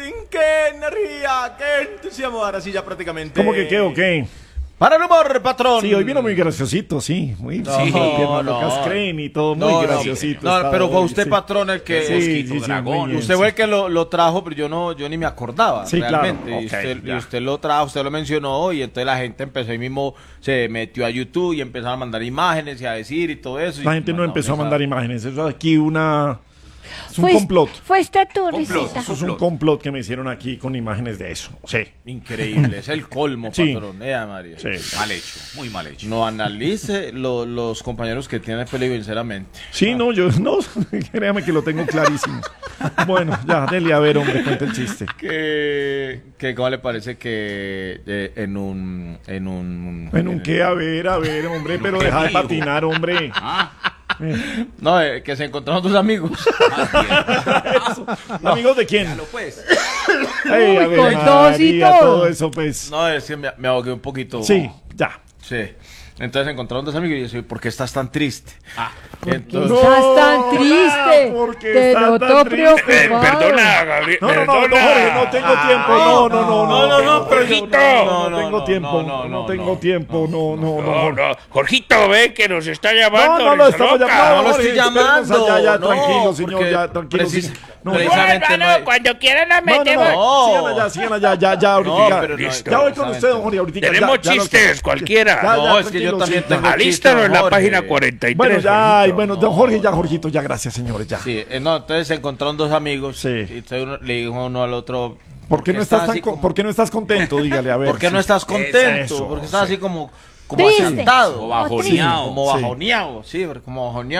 qué energía, qué entusiasmo. Ahora sí, ya prácticamente. ¿Cómo que qué o qué? Para el humor, patrón. Sí, hoy vino muy graciosito, sí. Muy locas creen y todo, muy graciosito. No, pero fue usted, sí. patrón, el que. Sí, Dragón. bien, Usted fue el que lo trajo, pero yo ni me acordaba. Sí, realmente. claro. Y, Okay, y usted lo trajo, usted lo mencionó, y entonces la gente empezó ahí mismo, se metió a YouTube y empezaron a mandar imágenes y a decir y todo eso. La gente no empezó a mandar imágenes. Eso es aquí es un complot. Fue esta torrecita. Eso es un complot que me hicieron aquí con imágenes de eso. Sí. Increíble, es el colmo, Sí. patrón. María. Sí. Mal hecho, muy mal hecho. No analice los compañeros que tiene peligro, sinceramente. Sí, no, yo no, créame que lo tengo clarísimo. Bueno, ya, dele a ver, hombre, cuenta el chiste. ¿Cómo le parece que en un qué, a ver, hombre, pero deja de patinar, hombre. No, que se encontraron dos amigos. ¿Amigos de quién? Pues. Ey, a ver, con dos y María, todo. todo eso, pues. No, es que me ahogué un poquito. Sí, ya. Sí. Entonces se encontraron dos amigos y yo decía, ¿por qué estás tan triste? Entonces, No estás tan triste. porque Te estás noto tan triste. preocupado. Perdona, Gabriel. No, Jorge, no tengo tiempo. No, Jorgito. No tengo tiempo. No tengo tiempo. No. Jorgito, ve que nos está llamando. No, lo estamos loca. llamando. No lo estoy Jorge, espérenos llamando. allá, No, tranquilo, señor, porque ya, tranquilo. No, precisamente Bueno, no hay- cuando quieran nos No. metemos. Sigan allá, ya, ahorita. pero no, Listo. Ya voy con usted, don Jorge, ahorita. Tenemos ya, chistes, cualquiera. Ya, No, es que yo tranquilo, también sí, tengo ya. Alístalo en la Jorge. página 43. Bueno, ya, Jorgito. bueno, don Jorge, ya, Jorgito, ya, gracias, señores, ya. Sí, no, entonces se encontraron dos amigos. Sí. Y entonces le dijo uno al otro. ¿Por qué no estás así como- ¿Por qué no estás contento? Dígale, a ver. ¿Por qué no estás contento? Eso, Porque estás así como Triste. asentado. Como bajoneado. Como Sí. bajoneado, sí, como bajoneado.